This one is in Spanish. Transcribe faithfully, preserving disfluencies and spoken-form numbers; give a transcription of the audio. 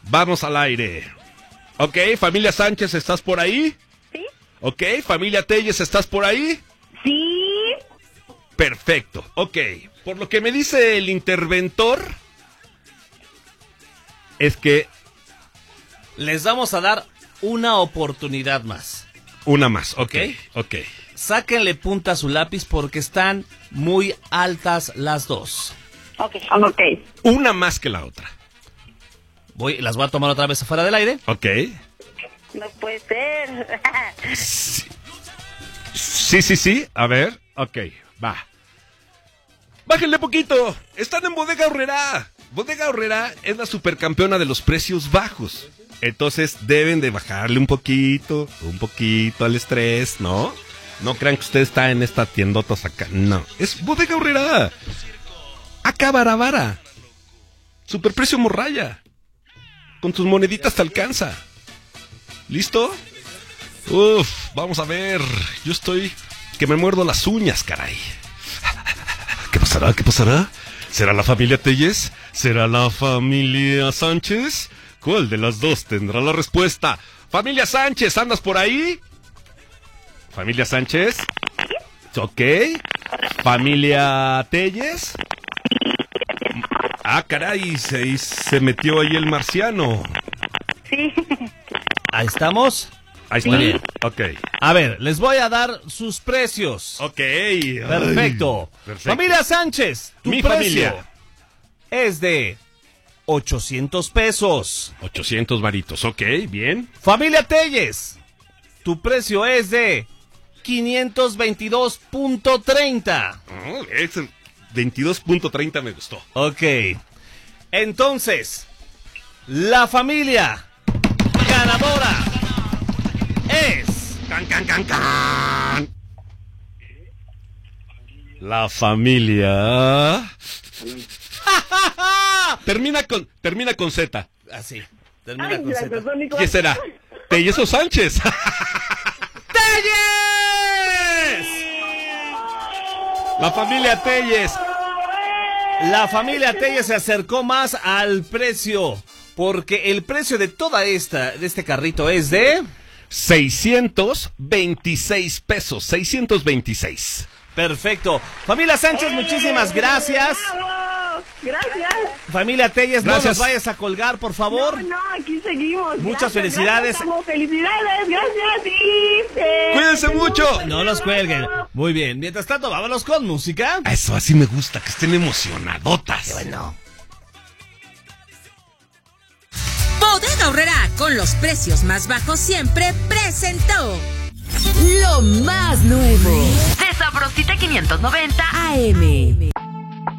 Vamos al aire. Ok, familia Sánchez, ¿estás por ahí? Sí. Ok, familia Telles, ¿estás por ahí? Sí. Perfecto, ok. Por lo que me dice el interventor, es que... les vamos a dar una oportunidad más. Una más, ok, ok. Sáquenle punta a su lápiz porque están muy altas las dos. Ok, ok. Una más que la otra. Voy, las voy a tomar otra vez afuera del aire. Ok. No puede ser. Sí, sí, sí, sí. A ver, ok, va. Bájenle poquito. Están en Bodega Aurrerá. Bodega Aurrerá es la supercampeona de los precios bajos. Entonces deben de bajarle un poquito, un poquito al estrés, ¿no? No crean que usted está en esta tiendotas acá. No, es Bodega Aurrerá. Acá Barabara. Superprecio morralla. Con tus moneditas te alcanza. ¿Listo? Uf, vamos a ver. Yo estoy que me muerdo las uñas, caray. ¿Qué pasará? ¿Qué pasará? ¿Será la familia Telles? ¿Será la familia Sánchez? ¿Cuál de las dos tendrá la respuesta? Familia Sánchez, ¿andas por ahí? ¿Familia Sánchez? Ok. ¿Familia Telles? Ah, caray, se, se metió ahí el marciano. Sí. Ahí estamos. Ahí está. Muy bien. Ok. A ver, les voy a dar sus precios. Ok. Perfecto. Ay, perfecto. Familia Sánchez, tu Mi precio familia. es de ochocientos pesos. ochocientos varitos, ok, bien. Familia Telles, tu precio es de quinientos veintidós punto treinta. Oh, ese veintidós punto treinta me gustó. Ok. Entonces, la familia ganadora es... ¡Can, can, can, can! La familia... termina con termina con Z. Así, termina Ay, con la Z. persona igual. ¿Qué será? ¿Telles o Sánchez? ¡Telles! La familia Telles. La familia Telles se acercó más al precio, porque el precio de toda esta, de este carrito es de... seiscientos veintiséis pesos, seiscientos veintiséis. Perfecto. Familia Sánchez, muchísimas gracias. ¡Bravo! Gracias. Familia Telles, no Gracias. nos vayas a colgar, por favor. No, no, aquí seguimos. Muchas Gracias, felicidades. gracias, Gabo. Felicidades, gracias. Y, eh, Cuídense mucho. No los cuelguen. Muy bien. Mientras tanto, vámonos con música. Eso, así me gusta, que estén emocionadotas. Bueno. Bodega Aurrerá, con los precios más bajos siempre, presentó lo más nuevo de Sabrosita quinientos noventa A M.